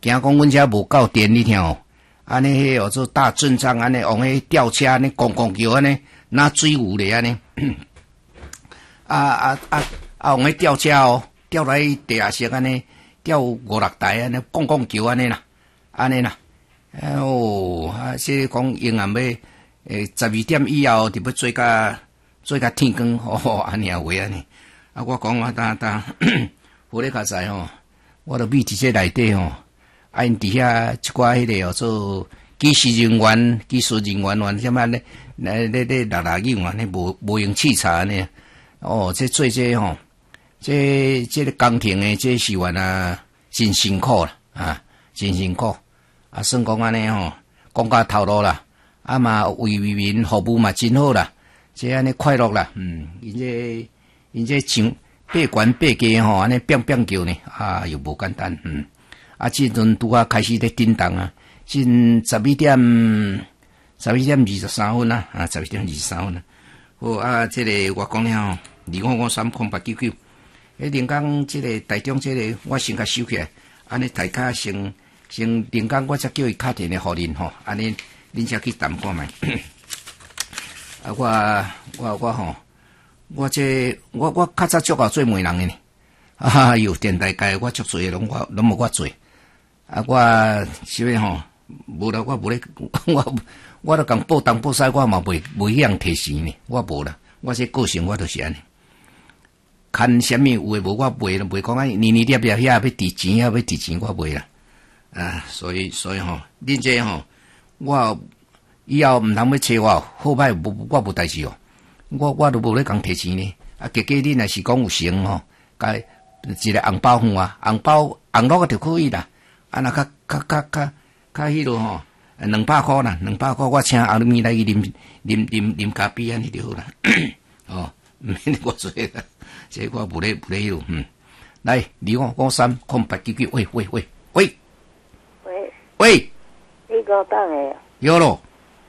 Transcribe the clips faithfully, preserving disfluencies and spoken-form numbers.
惊讲阮遮无够电，你听哦。安尼迄号做大阵仗，安尼往迄吊车安尼，咣咣叫安尼，拿水壶咧安尼。啊啊啊啊！往迄吊车哦，吊来地下室安尼，吊五六台安尼，咣咣叫安尼啦，安尼啦。哦，啊，说讲永暗要诶十二点以后，就要做甲做甲天光，哦，安尼啊话安尼。啊，我讲啊，当当，我咧较知吼，我著秘伫这内底吼。啊，因伫遐一寡迄个哦做技术人员、技术人员员什么咧，咧咧咧六六用啊，咧无无用器材呢。哦，这做这吼，这这个工程诶，这是原啊真辛苦啦，啊，真辛苦。啊，算讲安尼吼，讲甲头路啦，啊嘛为为民服务嘛真好啦，这安尼快乐啦，嗯，因这因这上八关八家吼，安尼变变叫呢，啊又无简单，嗯。啊，即阵拄啊开始咧震动啊，现十一点十一点二十三分啊，啊十一点二十三分啊。好啊，即、这个我讲了吼，二五五三空八九九，迄连江即个台中即、这个我先甲收起来，安尼大家先先连江我则叫伊敲电话互恁吼，安尼恁则去谈看觅。啊，我我我吼，我这我我较早足够做媒人诶呢，啊哟电台界我足做诶，拢我拢无我做。啊，我是要吼，无啦，我无咧，我我都讲报东报西，我嘛袂袂晓摕钱呢，我无啦，我这个性我就是安尼，看什么有诶无，我袂啦，袂讲啊，年年粒粒遐要值钱啊，要值钱，我袂啦，啊，所以所以吼，恁这吼，我以后毋通要找我，好歹无我无代志哦，我我都无咧讲摕钱呢，啊，加加恁若是讲有成吼，甲一个红包付啊，红包红落个就可以啦。啊，那较较较较较迄落吼，两百块啦，两百块我请阿咪来去啉啉啉啉咖啡安尼就好啦。哦，毋免我做啦，这我无咧无咧迄嗯。来，二五五三空八九九，喂喂喂喂喂喂， 你高档诶？ 有咯。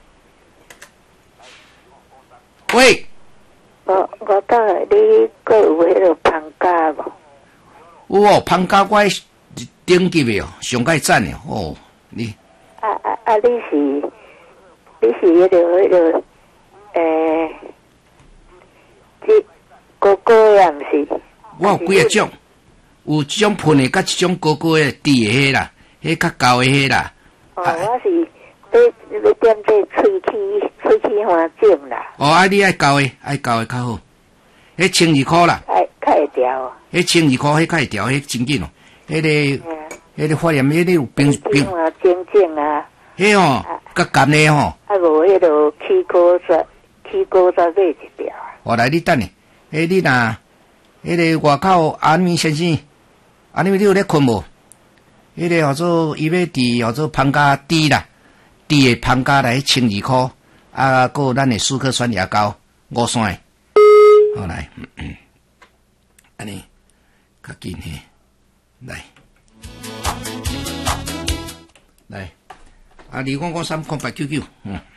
喂， 我我档诶，你个有迄落胖家无？ 有哦，胖家我。顶级的哦，上盖赞的哦，你啊啊啊！你是你是迄个迄个诶，这哥哥呀，毋是？ 我有几啊种，有这种喷的，甲这种哥哥的滴的迄啦，迄较高的迄啦。 哦，啊、我是要要点这喙齿喙齿环整啦。 哦，啊，你爱高的，爱高的较好。迄千二块啦。 爱较会调。迄千二块，迄较会调，迄真紧哦。迄个。迄个发炎，迄个有冰冰啊，整整啊， 迄吼，较干的吼。 啊，无迄个起锅再起锅再买一条啊。 我来你等下，迄你若，迄个外口安咪先生，安尼你有咧困无？迄个叫做伊要伫叫做芳家滴啦，滴的芳家来千二箍，啊，个咱的舒克酸牙膏五酸的，好来，安尼较紧嘿，来。来，啊，二五五三空八九九，嗯。